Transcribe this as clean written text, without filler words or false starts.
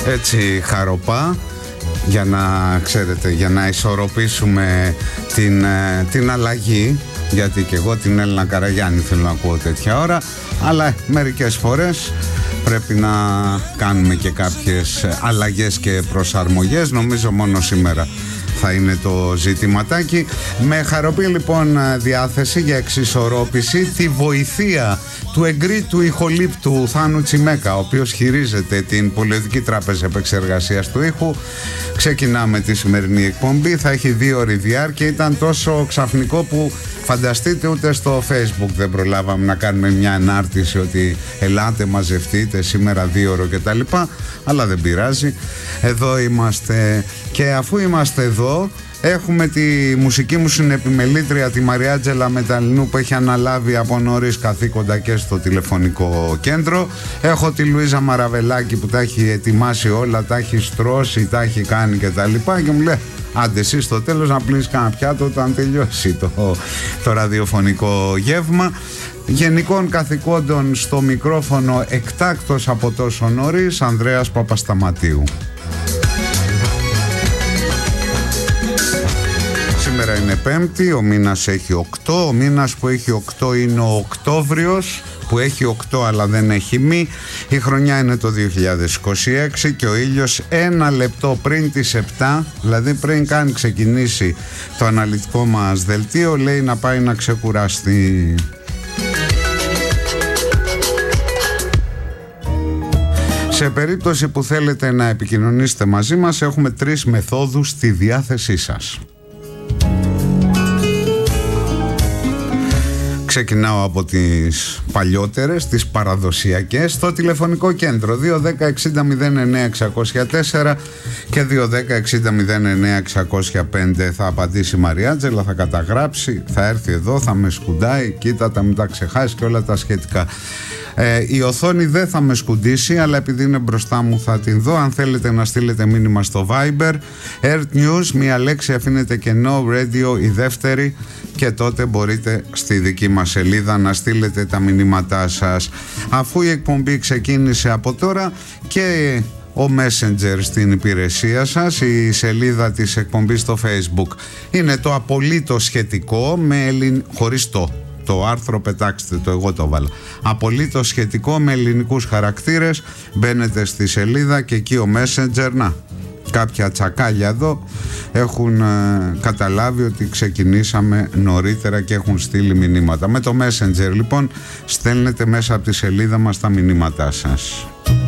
έτσι χαροπά, για να ξέρετε, για να ισορροπήσουμε την αλλαγή, γιατί και εγώ την Έλληνα Καραγιάννη θέλω να ακούω τέτοια ώρα, αλλά μερικές φορές πρέπει να κάνουμε και κάποιες αλλαγές και προσαρμογές. Νομίζω μόνο σήμερα θα είναι το ζητηματάκι. Με χαροπή λοιπόν διάθεση για εξισορρόπηση, τη βοηθεία του εγκρίτου ηχολήπτου Θάνου Τσιμέκα, ο οποίος χειρίζεται την Πολιτική Τράπεζα Επεξεργασίας του Ήχου. Ξεκινάμε τη σημερινή εκπομπή, θα έχει 2 ώρες διάρκεια. Ήταν τόσο ξαφνικό που φανταστείτε ούτε στο Facebook δεν προλάβαμε να κάνουμε μια ανάρτηση ότι ελάτε μαζευτείτε σήμερα 2 ώρες και τα λοιπά, αλλά δεν πειράζει, εδώ είμαστε. Και αφού είμαστε εδώ, έχουμε τη μουσική μου συνεπιμελήτρια, τη Μαριάτζελα Μεταλλινού, που έχει αναλάβει από νωρίς καθήκοντα και στο τηλεφωνικό κέντρο. Έχω τη Λουίζα Μαραβελάκη που τα έχει ετοιμάσει όλα, τα έχει στρώσει, τα έχει κάνει και τα λοιπά, και μου λέει άντε εσύ στο τέλος να πλύνεις κανένα πιάτο όταν τελειώσει το ραδιοφωνικό γεύμα. Γενικών καθηκόντων στο μικρόφωνο, εκτάκτος από τόσο νωρίς, Ανδρέας Παπασταματίου. Σήμερα είναι Πέμπτη, ο μήνας έχει 8. Ο μήνας που έχει 8 είναι ο Οκτώβριος, που έχει 8 αλλά δεν έχει μη. Η χρονιά είναι το 2026 και ο ήλιος 1 λεπτό πριν τις 7, δηλαδή πριν καν ξεκινήσει το αναλυτικό μας δελτίο, λέει να πάει να ξεκουραστεί. Σε περίπτωση που θέλετε να επικοινωνήσετε μαζί μας, έχουμε 3 μεθόδους στη διάθεσή σας. Ξεκινάω από τις παλιότερες, τις παραδοσιακές, στο τηλεφωνικό κέντρο 210-60-09-604 και 210-60-09-605. Θα απαντήσει η Μαριάτζελα, θα καταγράψει, θα έρθει εδώ, θα με σκουντάει, κοίτα τα μην τα ξεχάσει και όλα τα σχετικά. Η οθόνη δεν θα με σκουντήσει, αλλά επειδή είναι μπροστά μου θα την δω. Αν θέλετε να στείλετε μήνυμα στο Viber, Earth News, μία λέξη αφήνετε κενό, Radio η δεύτερη, και τότε μπορείτε στη δική μας σελίδα να στείλετε τα μηνύματά σας. Αφού η εκπομπή ξεκίνησε από τώρα, και ο Messenger στην υπηρεσία σας, η σελίδα της εκπομπής στο Facebook είναι το απολύτως σχετικό με χωρίς το άρθρο, πετάξτε το, εγώ το βάλα. Απολύτως σχετικό με ελληνικούς χαρακτήρες. Μπαίνετε στη σελίδα και εκεί ο Messenger, να, κάποια τσακάλια εδώ έχουν καταλάβει ότι ξεκινήσαμε νωρίτερα και έχουν στείλει μηνύματα. Με το Messenger λοιπόν στέλνετε μέσα από τη σελίδα μας τα μηνύματά σας.